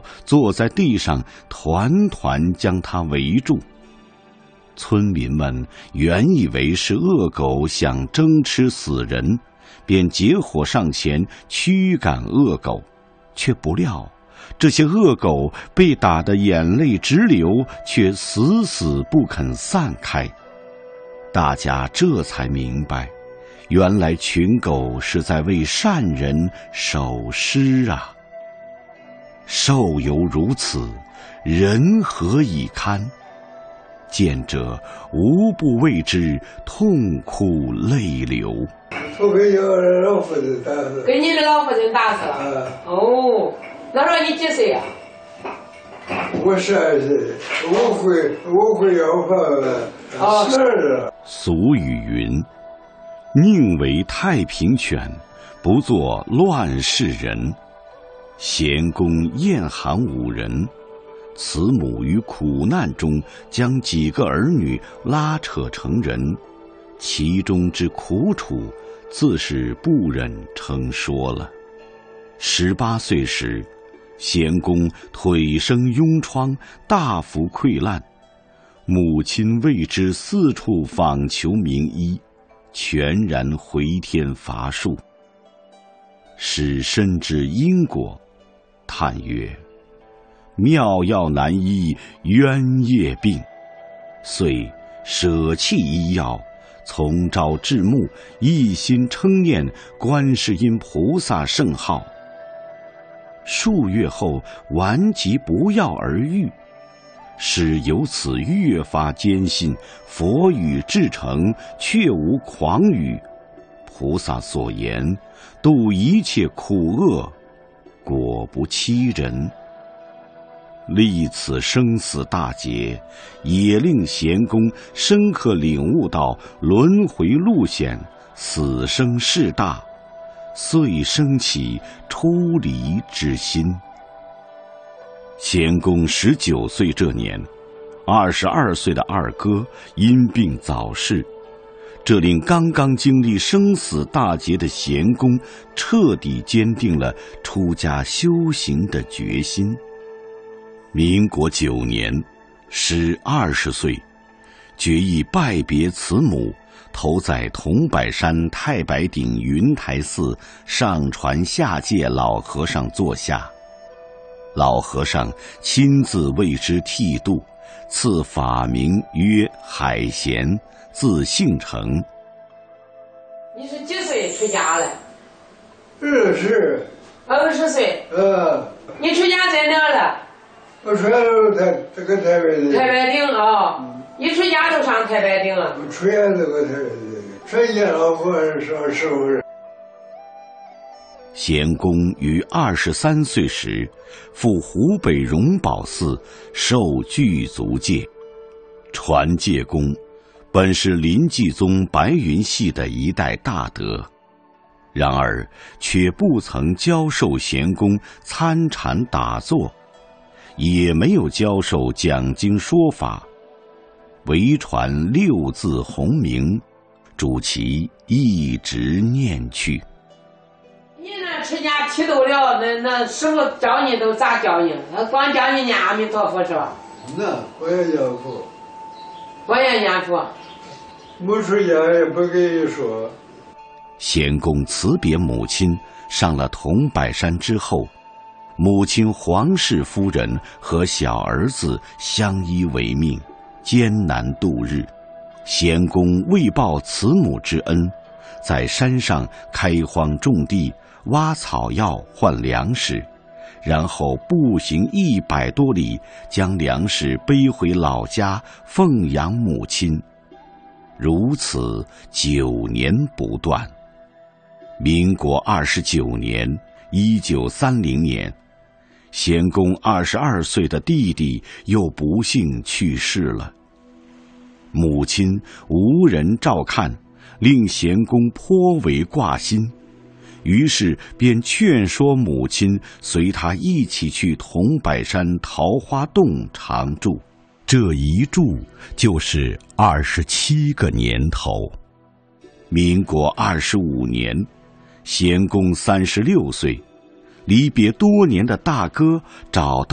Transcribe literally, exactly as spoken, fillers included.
坐在地上，团团将他围住。村民们原以为是恶狗想争吃死人，便结伙上前驱赶恶狗，却不料这些恶狗被打得眼泪直流，却死死不肯散开。大家这才明白，原来群狗是在为善人守尸啊！兽犹如此，人何以堪？见者无不为之痛哭泪流。 我给你老夫人打死， 给你的老夫人打死了。嗯、哦，那时候你几岁呀、 啊？我十二岁，我会我会要饭十二了。 俗语云：“宁为太平犬，不做乱世人。”咸公厌寒五人，慈母于苦难中将几个儿女拉扯成人，其中之苦楚，自是不忍称说了。十八岁时，咸公腿生痈疮，大幅溃烂，母亲为之四处访求名医，全然回天乏术。使深知因果，叹曰：“妙药难医冤业病。”遂舍弃医药，从朝至暮，一心称念观世音菩萨圣号。数月后，顽疾不药而愈，使由此越发坚信佛语至诚，确无诳语。菩萨所言，度一切苦厄，果不欺人。历此生死大劫，也令咸公深刻领悟到轮回路险，死生事大，遂生起出离之心。咸公十九岁这年，二十二岁的二哥因病早逝，这令刚刚经历生死大劫的咸公彻底坚定了出家修行的决心。民国九年，时二十岁，决意拜别慈母，投在桐柏山太白顶云台寺上传下界老和尚座下。老和尚亲自为之剃度，赐法名曰海贤，字姓成。 你是几岁出家了？ 二十。 二十岁。 嗯。 你出家在哪了？ 我出家都台这个太白顶。 太白顶啊、哦！一出家就上太白顶了。 我出家这个太白顶，出家老和尚上师傅。 咸公于二十三岁时，赴湖北荣宝寺受具足戒。传戒公本是临济宗白云系的一代大德，然而却不曾教授咸公参禅打坐，也没有教授讲经说法，唯传六字洪名，主其一直念去。 你那出家剃度了，那那师傅教你都咋教你？他光教你念阿弥陀佛是吧？ 那我也念佛， 我也念佛。 没出家也不跟你说。 咸公辞别母亲，上了桐柏山之后，母亲黄氏夫人和小儿子相依为命，艰难度日。咸公为报慈母之恩，在山上开荒种地，挖草药换粮食，然后步行一百多里，将粮食背回老家奉养母亲。如此九年不断。民国二十九年，一九三零年，咸公二十二岁的弟弟又不幸去世了。母亲无人照看，令咸公颇为挂心，于是便劝说母亲随他一起去桐柏山桃花洞常住。这一住就是二十七个年头。民国二十五年，咸公三十六岁，离别多年的大哥找到